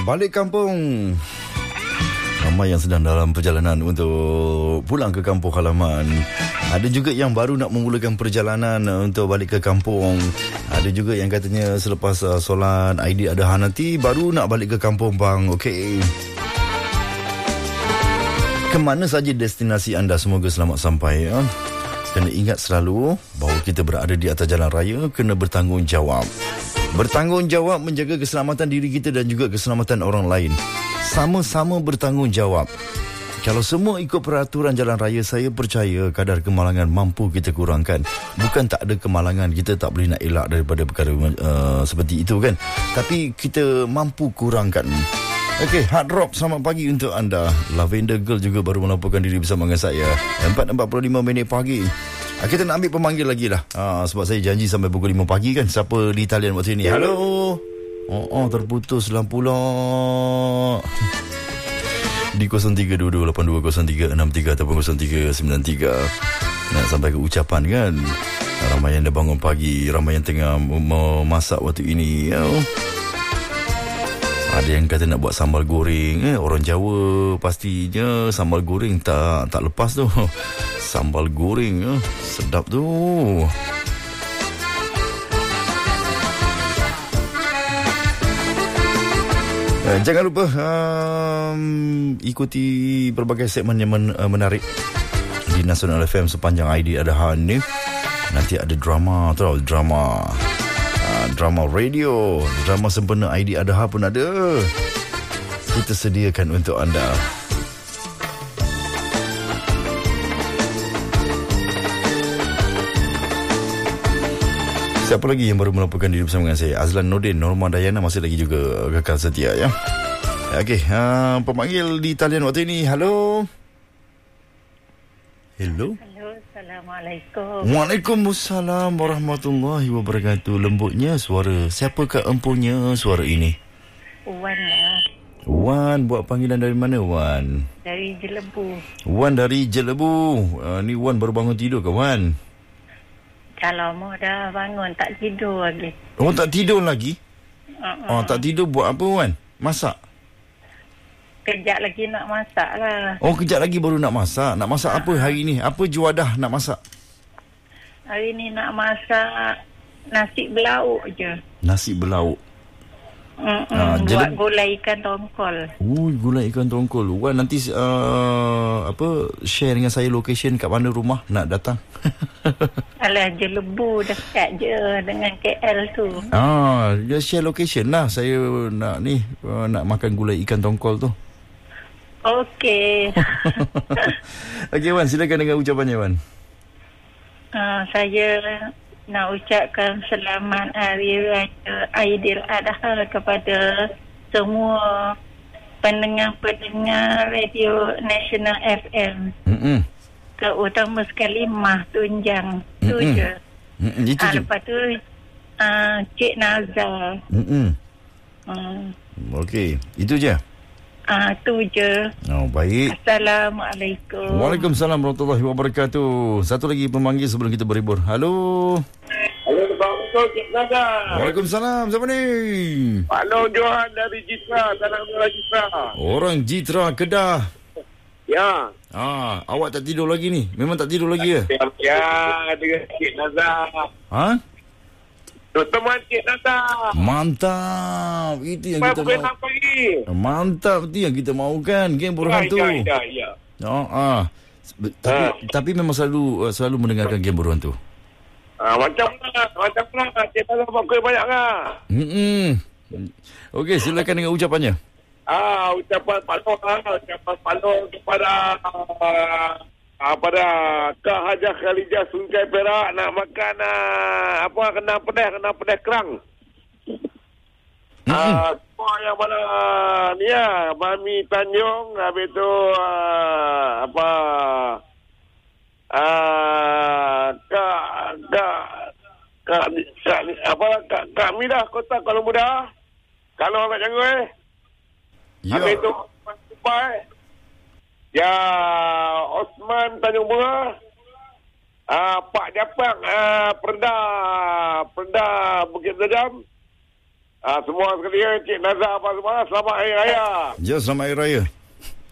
balik kampung. Ramai yang sedang dalam perjalanan untuk pulang ke kampung halaman. Ada juga yang baru nak memulakan perjalanan untuk balik ke kampung. Ada juga yang katanya selepas solat Aidiladha nanti baru nak balik ke kampung bang. Okey. Kemana saja destinasi anda, semoga selamat sampai ya. Kena ingat selalu bahawa kita berada di atas jalan raya, kena bertanggungjawab. Bertanggungjawab menjaga keselamatan diri kita dan juga keselamatan orang lain. Sama-sama bertanggungjawab. Kalau semua ikut peraturan jalan raya, saya percaya kadar kemalangan mampu kita kurangkan. Bukan tak ada kemalangan, kita tak boleh nak elak daripada perkara seperti itu kan. Tapi kita mampu kurangkan. Okey, Hard Rock, selamat pagi untuk anda. Lavender Girl juga baru melaporkan diri bersama dengan saya. 4.45 minit pagi. Kita nak ambil pemanggil lagi lah. Sebab saya janji sampai pukul 5 pagi kan. Siapa di talian waktu ini? Hello. Terputus lah pula. Di 0322820363 ataupun 0393. Nak sampai ke ucapan kan. Ramai yang dah bangun pagi, ramai yang tengah memasak waktu ini. Ada yang kata nak buat sambal goreng. Orang Jawa pastinya sambal goreng tak lepas tu. Sambal goreng sedap tu. Jangan lupa ikuti berbagai segmen yang menarik di Nasional FM sepanjang Aidiladha ni. Nanti ada drama radio, drama sempena Aidiladha pun ada. Kita sediakan untuk anda. Siapa lagi yang baru melaporkan diri bersama dengan saya? Azlan Nordin, Norma Dayana masih lagi juga kekal setia ya. Okey, pemanggil di talian waktu ini. Hello. Halo, Assalamualaikum. Waalaikumsalam warahmatullahi wabarakatuh. Lembutnya suara. Siapakah empunya suara ini? Wan lah. Wan, buat panggilan dari mana Wan? Dari Jelebu. Wan dari Jelebu. Ni Wan baru bangun tidur ke Wan? Kalau mau dah bangun, tak tidur lagi. Oh, tak tidur lagi? Tak tidur buat apa Wan? Masak? Kejap lagi nak masak lah. Oh, kejap lagi baru nak masak. Nak masak apa hari ni? Apa juadah nak masak? Hari ni nak masak nasi belauk je. Nasi belauk. Buat gulai ikan tongkol. Gulai ikan tongkol. Wan, nanti share dengan saya location kat mana rumah nak datang. Alah, Jelebu dekat je dengan KL tu. Dia share location lah. Saya nak nak makan gulai ikan tongkol tu. Okey. Okey Wan, silakan dengan ucapannya Wan. Saya nak ucapkan selamat Hari Raya Aidiladha kepada semua pendengar-pendengar Radio Nasional FM. Terutama sekali Mah Tunjang. Itu je. Itu je. Lepas tu Cik Nazar. Okey, itu je. Itu je. Baik. Assalamualaikum. Waalaikumsalam warahmatullahi wabarakatuh. Satu lagi pemanggil sebelum kita berhibur. Halo. Assalamualaikum, Cik Nazar. Waalaikumsalam. Siapa ni? Pak Long Johan dari Jitra, Tanah Merah Jitra. Orang Jitra, Kedah. Ya. Awak tak tidur lagi ni? Memang tak tidur lagi ya? Ya, dengan Cik Nazar. Teman Cik Nazar. Mantap. Itu yang kita mahu. Mantap, itu yang kita mahukan. Geng Berhantu. Ya. Tapi memang selalu mendengarkan Geng Berhantu. Macam mana? Cik Nazar buat kuih banyak kan? Okey, silakan dengan ucapannya. Ucapan Pak Long kepada Kak Hajah Khalijah Sungai Perak nak makan kena pedih kerang. Semua yang mana ni ya, Mami Tanjung, habis tu Kak Midah Kota Kuala Muda. Kalau agak janggut habis tu ya Osman Tanjung Bunga, Pak Japang Perda Bukit Dedam, Semua sekalian, Cik Nazar apa semua, selamat Hari Raya. Ya, selamat Hari Raya.